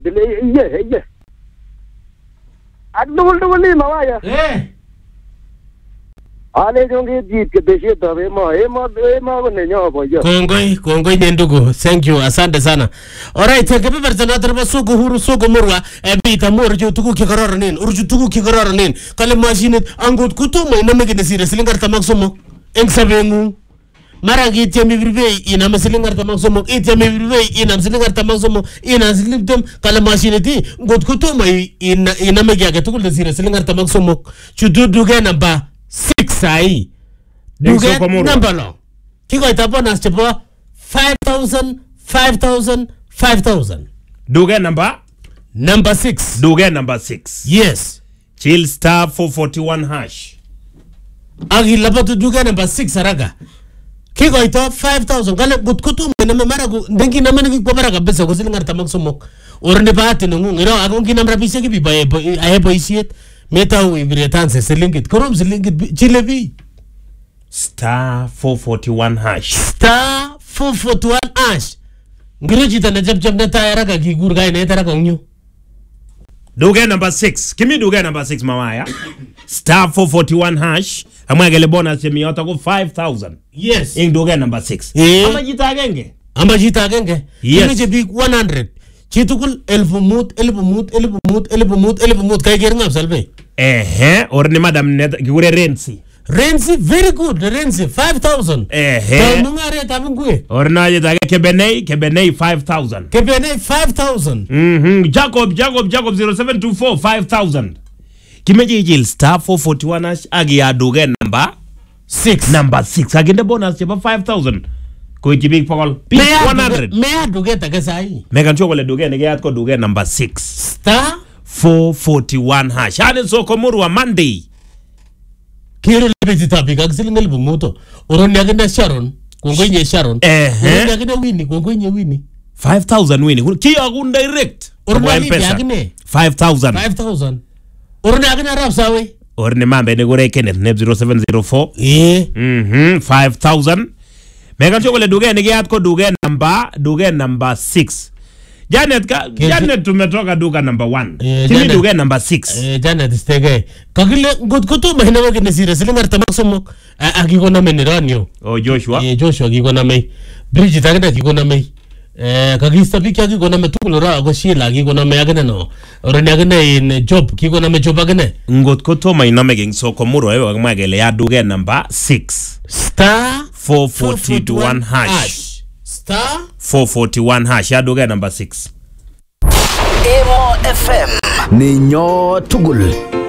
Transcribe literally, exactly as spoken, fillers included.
Dile ye ye. Adul dul mawaya. Eh. Ale jonge jit ke beshi tabe ma ema ema ne nyobo yo. Kongoi, kongoi ndugu. Thank you. Asante sana. Alright, kepe berzana terba sugu huru sugu murwa. Ebita mur jo tuku ki karara nin. Urju tuku ki karara nin. Kale machine angut kutuma iname ke nesire silingar tamak somo. Eng sabengu. Mara ki tiami birbe iname silingar tamak somo. Itiami birbe iname silingar tamak somo. Ina siliptem kale machine ti ngut kutuma ina iname ke ake tukul nesire silingar tamak somo. Chudu duge namba six ai. Duge number long. Kiko itapona chepo five thousand, five thousand, five thousand. Duge number? Number six. Duge number six. Yes. Chill star four forty-one hash. Agi lapatu duge number six araga. Kiko ito five thousand. Kale gutkutu mename maragu. Dengi namene kikpapara kabisa kusilingar tamak sumok. Orne bahati nungung. Iro akong kinamra pisya kipi ba ayebo isiet. Meta hu ibretanse selingit. Korom selingit chilebi. Star four forty-one hash. Star four forty-one hash. Ngiro chita na jab jab na tayara ka kigur gai na itara ka nyo. Duge number six. Kimi duge number six mawaya. Star four forty-one hash. Amwa gele bonus chemi yota ko five thousand. Yes. Ing duge number six. Eh. Ama jita agenge. Ama jita agenge. Yes. Kimi jebi one hundred. Chitukul elfu mut, elfu mut, elfu mut, elfu mut, elfu mut. Kaya kira ngap salve. Ehe. Orne madam net kigure Renzi. Renzi, very good. Renzi, five thousand. Ehe. Tamunga tabung kwe. Orna jita kebenei, kebenei five thousand. Kebenei five thousand. Mhm. Jacob, Jacob, Jacob zero seven two four five thousand. Kimeji jil star four forty-one hash agi ya duge number six. Number six. Aginde bonus cheba five thousand. Ko jibik pakol one hundred. Mea duge takasai. Megan cho wale duge nege yatko duge number six. Star four forty-one hash. Hane so komuru wa Monday. Kiro lebeti tapi kaksilingal bunguto. Oroni agenda Sharon. Kongoi nye Sharon. Ehe. Oroni agenda Winnie. Kongoi nye Winnie. five thousand Winnie. Kia agun direct. Oroni agenda five thousand. five thousand. Oroni agenda Rapsawe. Oroni mambe negore Kenneth. Neb zero seven zero four. Eh. Mhm. five thousand. Megan cho wale duge nege yatko duge number. Duge number six. Janet ka. Kesi. Janet tumetoka duga number one. Eh, Kimi Janet, duge number six. Eh, Janet stege. Kakile god kutu mahina wake nesire. Silingar tamak somok. Akiko na me niranyo. Oh Joshua. Eh, Joshua akiko na me. Bridget agenda akiko na me. Eh, kakista piki akiko na me tukulora ako Sheila akiko na me agenda no. Orani agenda in job. Kiko na me job agenda. Ngot kutu mainame ging so komuro ewe wakmagele ya duge number six. Star four forty-one hash. hash. Star four forty-one hash. Ya duge number six. Emo F M. Ninyo tugul.